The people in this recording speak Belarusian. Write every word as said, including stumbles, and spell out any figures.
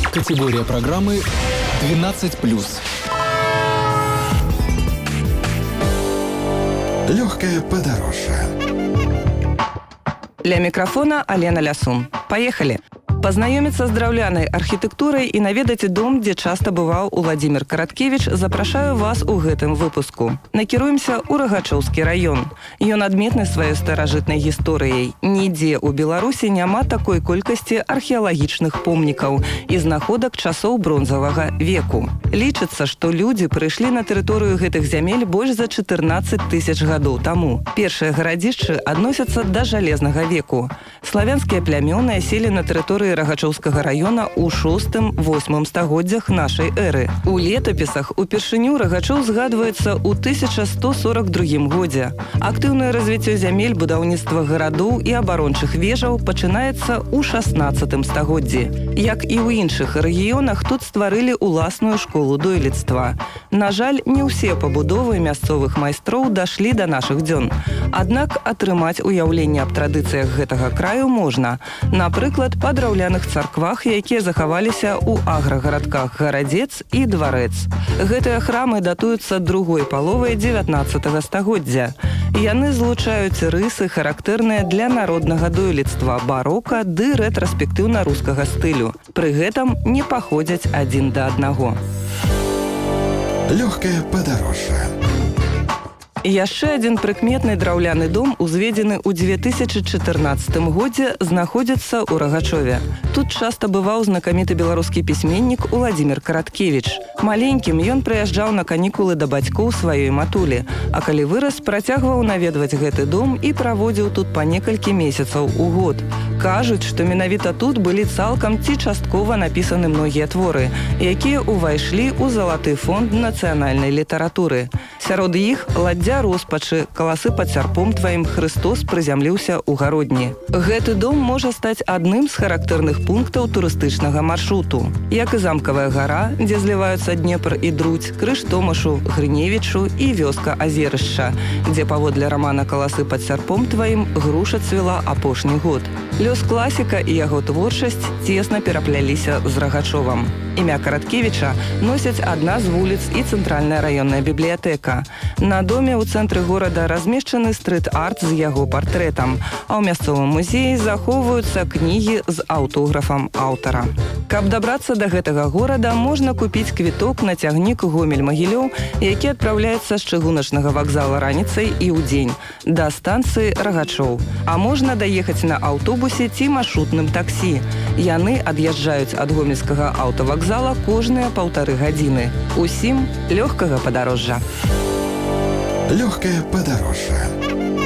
Категория программы двенадцать плюс. Легкое подорожье. Для микрофона Алена Лясун. Поехали! Познаёміцца з драўлянай архітэктурай і наведаць дом, дзе часта бываў Уладзімір Караткевіч, запрашаю вас у гэтым выпуску. Накіруемся ў Рагачоўскі раён. Ён адметны сваёй старажытнай гісторыяй. Нідзе ў Беларусі няма такой колькасці археалагічных помнікаў і знаходак часоў бронзавага веку. Лічыцца, што людзі прыйшлі на тэрыторыю гэтых зямель больш за чатырнаццаць тысяч гадоў таму. Першыя гарадзішчы адносяцца да жалезнага веку. Славянскія плямёны аселі на тэрыторыі Рагачоўскага раёна ў шостым-восьмым стагоддзях нашай эры. У летапісах упершыню Рагачоў згадваецца ў тысяча сто сорок другім годзе. Актыўнае развіццё зямель, будаўніцтва гарадоў і абарончых вежаў пачынаецца ў шаснаццатым стагоддзі. Як і ў іншых рэгіёнах, тут стварылі ўласную школу дойлідства. На жаль, не ўсе пабудовы мясцовых майстроў дашлі да нашых дзён. Аднак атрымаць уяўленне аб традыцыях гэтага краю можна. Напрыклад, па драўляных царквах, якія захаваліся ў аграгарадках Гарадзец і Дварэц. Гэтыя храмы датуюцца другой паловай дзевятнаццатага стагоддзя. Яны злучаюць рысы, характэрныя для народнага дойлідства, барока ды рэтраспектыўна-рускага стылю. Пры гэтым не паходзяць адзін да аднаго. Легкое подорожье. Яшчэ адзін прыкметны драўляны дом, узведзены ў дзве тысячы чатырнаццатым годзе, знаходзіцца ў Рагачове. Тут часта бываў знакаміты беларускі пісьменнік Уладзімір Караткевіч. Маленькім ён прыязджаў на канікулы да бацькоў сваёй матулі, а калі вырас, працягваў наведваць гэты дом і праводзіў тут па некалькі месяцаў у год. Кажуць, што менавіта тут былі цалкам ці часткова напісаны многія творы, якія ўвайшлі ў залаты фонд нацыянальнай літаратуры. Сярод іх «Ладдзя роспачы», «Каласы пад сярпом тваім», «Хрыстос прызямліўся ў гародні». Гэты дом можа стаць адным з характэрных пунктаў турыстычнага маршруту. Як і замкавая гара, дзе зліваюцца Днепр і Друдзь, крыж Томашу, Грыневічу і вёска Азерышча, дзе паводле рамана «Каласы пад сярпом тваім» груша цвіла апошні год. Лёс класіка і яго творчасць цесна перапляліся з Рагачовам. Імя Караткевіча носяць адна з вуліц і цэнтральная раённая бібліятэка. На доме ў цэнтры горада размешчаны стрыт-арт з яго партрэтам, а ў мясцовым музеі захоўваюцца кнігі з аўтографам аўтара. Каб дабрацца да гэтага горада, можна купіць квіток на цягнік Гомель-Магілёў, які адпраўляецца з чыгуначнага вакзала раніцай і ўдзень да станцыі Рагачоў. А можна даехаць на аўтобусе ці маршрутным таксі. Яны ад'язджаюць ад гомельскага аўтавакзала кожныя паўтары гадзіны. Усім лёгкага падарожжа. Легкое подорожье.